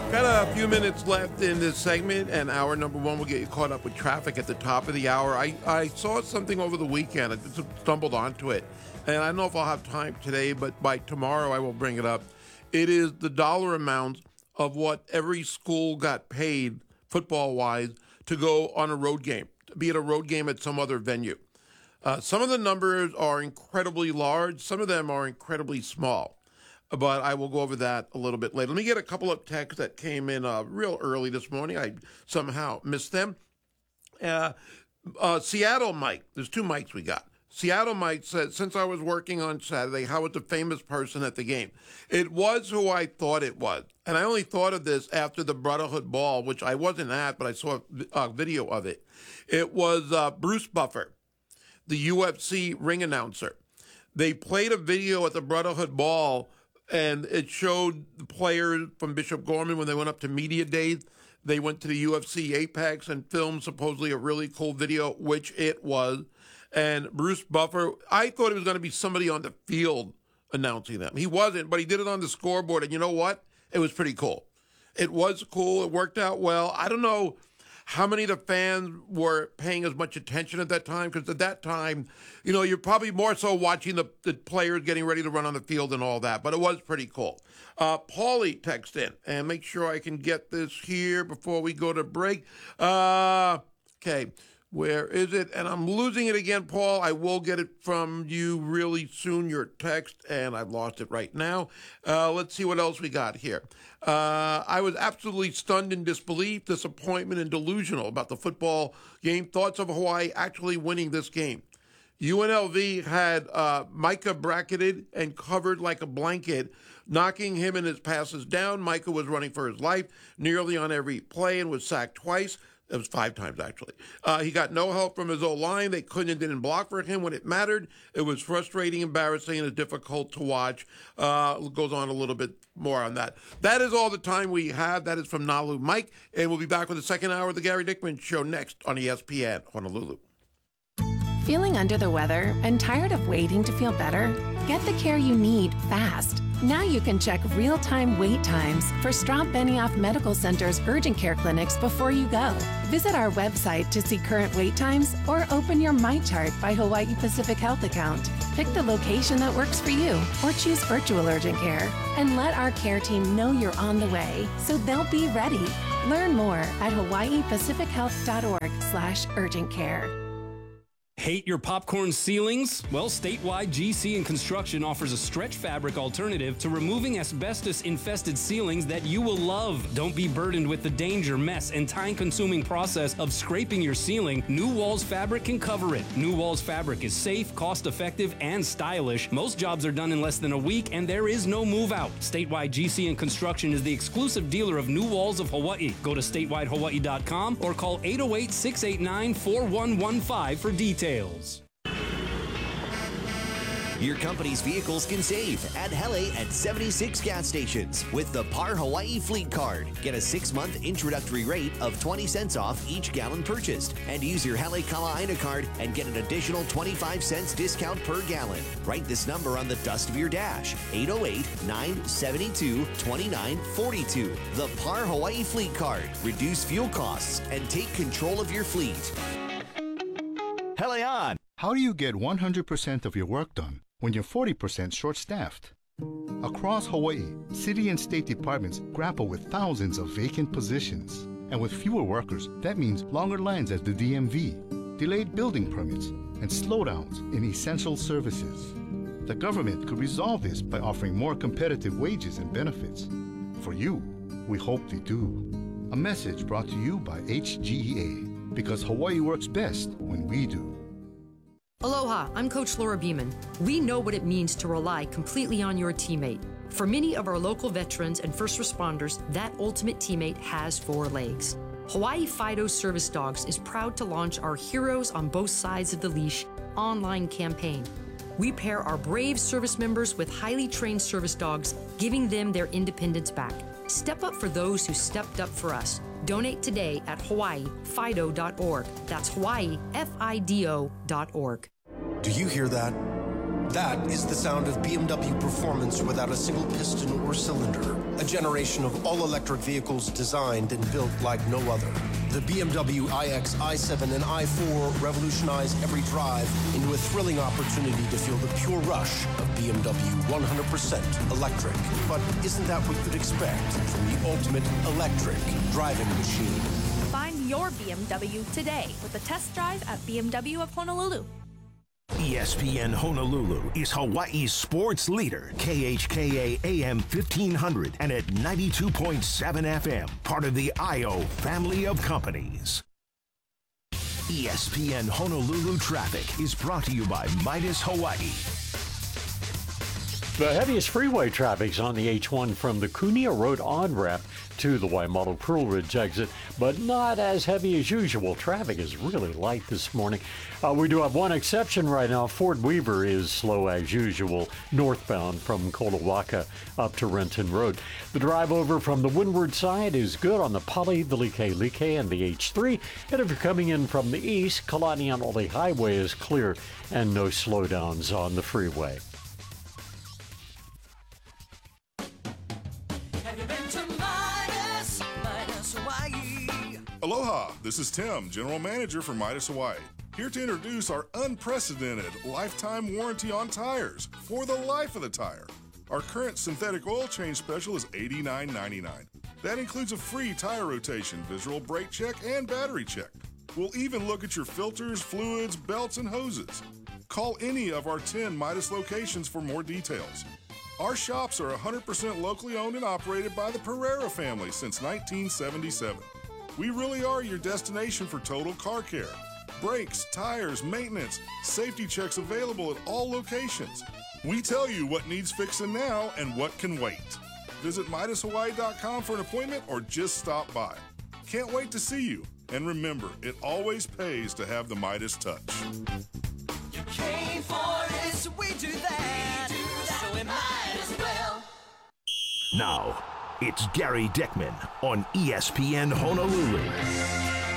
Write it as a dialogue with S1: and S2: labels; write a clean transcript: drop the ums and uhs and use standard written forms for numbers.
S1: Got a few minutes left in this segment, and hour number one will get you caught up with traffic at the top of the hour. I saw something over the weekend. I just stumbled onto it, and I don't know if I'll have time today, but by tomorrow I will bring it up. It is the dollar amount of what every school got paid, football-wise, to go on a road game, be it a road game at some other venue. Some of the numbers are incredibly large. Some of them are incredibly small. But I will go over that a little bit later. Let me get a couple of texts that came in real early this morning. I somehow missed them. Seattle Mike, there's two Mikes we got. Seattle Mike said, since I was working on Saturday, how was the famous person at the game? It was who I thought it was. And I only thought of this after the Brotherhood Ball, which I wasn't at, but I saw a video of it. It was Bruce Buffer, the UFC ring announcer. They played a video at the Brotherhood Ball, and it showed the players from Bishop Gorman when they went up to Media Days. They went to the UFC Apex and filmed supposedly a really cool video, which it was. And Bruce Buffer, I thought it was going to be somebody on the field announcing them. He wasn't, but he did it on the scoreboard. And you know what? It was pretty cool. It was cool. It worked out well. I don't know how many of the fans were paying as much attention at that time, because at that time, you know, you're probably more so watching the players getting ready to run on the field and all that, but it was pretty cool. Paulie texted in, and make sure I can get this here before we go to break. Okay, where is it? And I'm losing it again, Paul. I will get it from you really soon, your text, and I've lost it right now. Let's see what else we got here. I was absolutely stunned in disbelief, disappointment, and delusional about the football game. Thoughts of Hawaii actually winning this game. UNLV had Micah bracketed and covered like a blanket, knocking him and his passes down. Micah was running for his life nearly on every play and was sacked twice. It was 5 times, actually. He got no help from his O-line. They couldn't and didn't block for him when it mattered. It was frustrating, embarrassing, and difficult to watch. Goes on a little bit more on that. That is all the time we have. That is from Nalu Mike. And we'll be back with the second hour of the Gary Dickman Show next on ESPN Honolulu.
S2: Feeling under the weather and tired of waiting to feel better? Get the care you need fast. Now you can check real-time wait times for Straub Benioff Medical Center's urgent care clinics before you go. Visit our website to see current wait times or open your MyChart by Hawaii Pacific Health account. Pick the location that works for you or choose virtual urgent care and let our care team know you're on the way so they'll be ready. Learn more at hawaiipacifichealth.org/urgent care.
S3: Hate your popcorn ceilings? Well, Statewide GC and Construction offers a stretch fabric alternative to removing asbestos-infested ceilings that you will love. Don't be burdened with the danger, mess, and time-consuming process of scraping your ceiling. New Walls Fabric can cover it. New Walls Fabric is safe, cost-effective, and stylish. Most jobs are done in less than a week, and there is no move-out. Statewide GC and Construction is the exclusive dealer of New Walls of Hawaii. Go to statewide.hawaii.com or call 808-689-4115 for details.
S4: Your company's vehicles can save at Hele at 76 gas stations with the Par Hawaii Fleet Card. Get a 6-month introductory rate of 20 cents off each gallon purchased. And use your Hele Kala'aina card and get an additional 25 cents discount per gallon. Write this number on the dust of your dash, 808-972-2942. The Par Hawaii Fleet Card. Reduce fuel costs and take control of your fleet.
S5: Hele on! How do you get 100% of your work done when you're 40% short-staffed? Across Hawaii, city and state departments grapple with thousands of vacant positions. And with fewer workers, that means longer lines at the DMV, delayed building permits, and slowdowns in essential services. The government could resolve this by offering more competitive wages and benefits. For you, we hope they do. A message brought to you by HGEA, because Hawaii works best when we do.
S6: Aloha, I'm Coach Laura Beeman. We know what it means to rely completely on your teammate. For many of our local veterans and first responders, that ultimate teammate has 4 legs. Hawaii Fido Service Dogs is proud to launch our Heroes on Both Sides of the Leash online campaign. We pair our brave service members with highly trained service dogs, giving them their independence back. Step up for those who stepped up for us. Donate today at hawaiifido.org. That's hawaiifido.org.
S7: Do you hear that? That is the sound of BMW performance without a single piston or cylinder. A generation of all-electric vehicles designed and built like no other. The BMW iX, i7, and i4 revolutionize every drive into a thrilling opportunity to feel the pure rush of BMW 100% electric. But isn't that what you'd expect from the ultimate electric driving machine?
S8: Find your BMW today with a test drive at BMW of Honolulu.
S9: ESPN Honolulu is Hawaii's sports leader. KHKA AM 1500 and at 92.7 FM. Part of the IO family of companies. ESPN Honolulu traffic is brought to you by Midas Hawaii.
S10: The heaviest freeway traffic's on the H1 from the Kunia Road on-ramp to the Waimalu Pearl Ridge exit, but not as heavy as usual. Traffic is really light this morning. We do have one exception right now. Fort Weaver is slow as usual, northbound from Kolawaka up to Renton Road. The drive over from the windward side is good on the Pali, the Like, and the H3. And if you're coming in from the east, Kalanianoli Highway is clear and no slowdowns on the freeway.
S11: Aloha, this is Tim, General Manager for Midas Hawaii. Here to introduce our unprecedented lifetime warranty on tires for the life of the tire. Our current synthetic oil change special is $89.99. That includes a free tire rotation, visual brake check, and battery check. We'll even look at your filters, fluids, belts, and hoses. Call any of our 10 Midas locations for more details. Our shops are 100% locally owned and operated by the Pereira family since 1977. We really are your destination for total car care. Brakes, tires, maintenance, safety checks available at all locations. We tell you what needs fixing now and what can wait. Visit MidasHawaii.com for an appointment or just stop by. Can't wait to see you. And remember, it always pays to have the Midas touch.
S12: You came for this, we do that. So we might as well.
S9: Now, it's Gary Dickman on ESPN Honolulu.